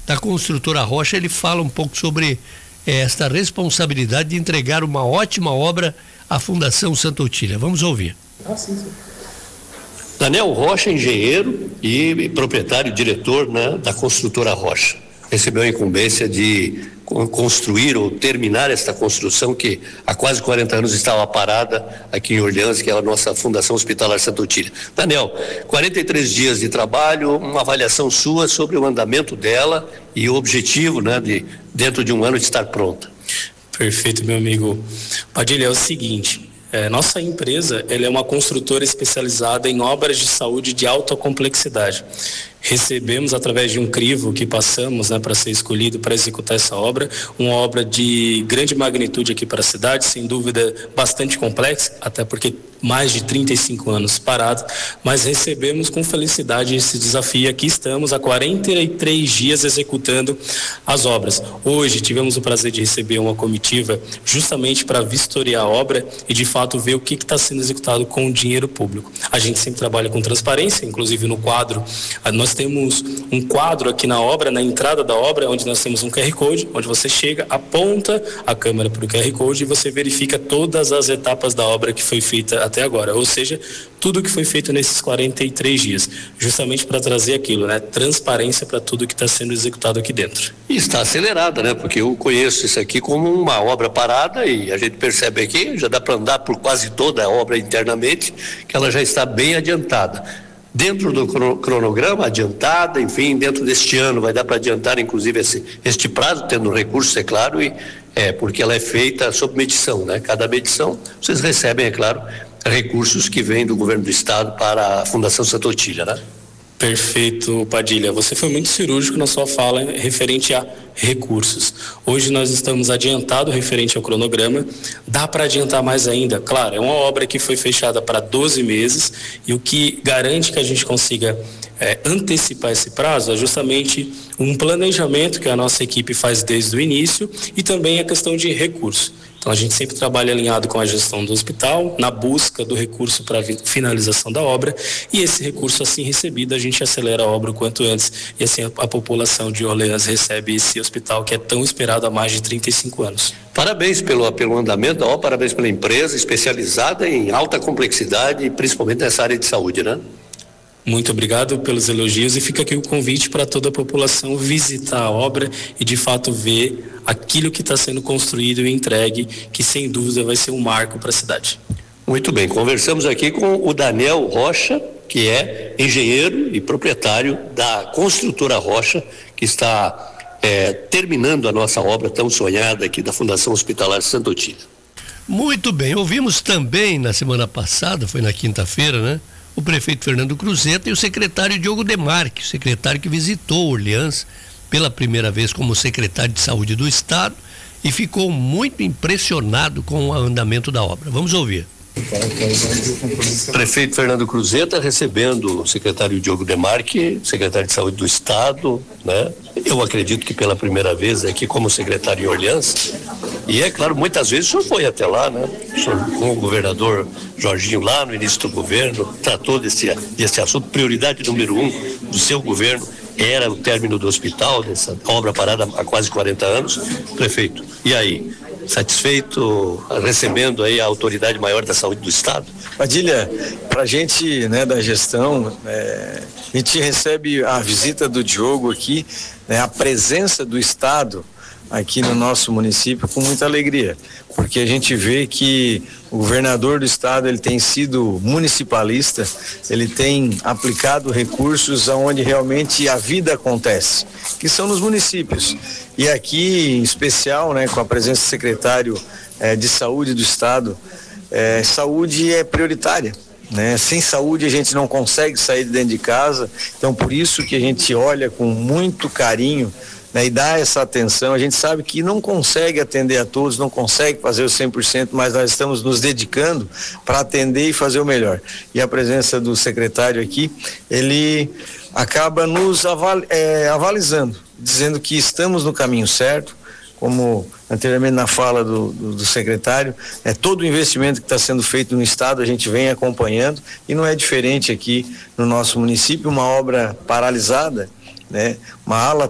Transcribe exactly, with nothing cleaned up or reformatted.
da construtora Rocha, ele fala um pouco sobre eh, esta responsabilidade de entregar uma ótima obra à Fundação Santa Otília. Vamos ouvir. Ah, sim, sim. Daniel Rocha, engenheiro e proprietário e diretor, né, da construtora Rocha. Recebeu a incumbência de construir ou terminar esta construção que há quase quarenta anos estava parada aqui em Orleans, que é a nossa Fundação Hospitalar Santa Otília. Daniel, quarenta e três dias de trabalho, uma avaliação sua sobre o andamento dela e o objetivo, né, de dentro de um ano de estar pronta. Perfeito, meu amigo Padilha. É o seguinte, é, nossa empresa ela é uma construtora especializada em obras de saúde de alta complexidade. Recebemos, através de um crivo que passamos, né, para ser escolhido para executar essa obra, uma obra de grande magnitude aqui para a cidade, sem dúvida bastante complexa, até porque mais de trinta e cinco anos parado, mas recebemos com felicidade esse desafio. Aqui estamos há quarenta e três dias executando as obras. Hoje tivemos o prazer de receber uma comitiva justamente para vistoriar a obra e de fato ver o que está sendo executado com o dinheiro público. A gente sempre trabalha com transparência, inclusive no quadro, nós temos um quadro aqui na obra, na entrada da obra, onde nós temos um Q R Code, onde você chega, aponta a câmera para o Q R Code e você verifica todas as etapas da obra que foi feita até agora, ou seja, tudo que foi feito nesses quarenta e três dias, justamente para trazer aquilo, né, transparência para tudo que está sendo executado aqui dentro. E está acelerada, né, porque eu conheço isso aqui como uma obra parada e a gente percebe aqui, já dá para andar por quase toda a obra internamente, que ela já está bem adiantada. Dentro do cronograma, adiantada, enfim, dentro deste ano vai dar para adiantar inclusive esse, este prazo, tendo recurso, é claro, e é porque ela é feita sob medição, né? Cada medição, vocês recebem, é claro, recursos que vêm do governo do estado para a Fundação Santa Otília, né? Perfeito, Padilha. Você foi muito cirúrgico na sua fala referente a recursos. Hoje nós estamos adiantado referente ao cronograma. Dá para adiantar mais ainda? Claro, é uma obra que foi fechada para doze meses e o que garante que a gente consiga é, antecipar esse prazo é justamente um planejamento que a nossa equipe faz desde o início e também a questão de recurso. Então a gente sempre trabalha alinhado com a gestão do hospital, na busca do recurso para a finalização da obra, e esse recurso assim recebido a gente acelera a obra o quanto antes, e assim a, a população de Orleans recebe esse hospital que é tão esperado há mais de trinta e cinco anos. Parabéns pelo, pelo andamento da obra, parabéns pela empresa especializada em alta complexidade, principalmente nessa área de saúde, né? Muito obrigado pelos elogios e fica aqui o convite para toda a população visitar a obra e de fato ver aquilo que está sendo construído e entregue, que sem dúvida vai ser um marco para a cidade. Muito bem, conversamos aqui com o Daniel Rocha, que é engenheiro e proprietário da construtora Rocha, que está é, terminando a nossa obra tão sonhada aqui da Fundação Hospitalar Santa Otília. Muito bem, ouvimos também na semana passada, foi na quinta-feira, né? O prefeito Fernando Cruzeta e o secretário Diogo Demarque, o secretário que visitou Orleans pela primeira vez como secretário de saúde do estado e ficou muito impressionado com o andamento da obra. Vamos ouvir. Prefeito Fernando Cruzeta recebendo o secretário Diogo Demarque, secretário de saúde do estado, né? Eu acredito que pela primeira vez aqui como secretário em Orleans, e é claro, muitas vezes o senhor foi até lá, né? O senhor, com o governador Jorginho lá no início do governo, tratou desse, desse assunto, prioridade número um do seu governo era o término do hospital, dessa obra parada há quase quarenta anos. Prefeito, e aí? Satisfeito recebendo aí a autoridade maior da saúde do estado? Padilha, para a gente, né, da gestão, é, a gente recebe a visita do Diogo aqui, né, a presença do estado aqui no nosso município com muita alegria, porque a gente vê que o governador do estado ele tem sido municipalista, ele tem aplicado recursos aonde realmente a vida acontece, que são nos municípios. E aqui, em especial, né, com a presença do secretário eh, de saúde do estado, eh, saúde é prioritária. Né? Sem saúde a gente não consegue sair de dentro de casa, então por isso que a gente olha com muito carinho, né, e dá essa atenção. A gente sabe que não consegue atender a todos, não consegue fazer o cem por cento, mas nós estamos nos dedicando para atender e fazer o melhor. E a presença do secretário aqui, ele acaba nos aval, é, avalizando, dizendo que estamos no caminho certo, como anteriormente na fala do, do, do secretário, é todo o investimento que está sendo feito no estado, a gente vem acompanhando e não é diferente aqui no nosso município, uma obra paralisada, né, uma ala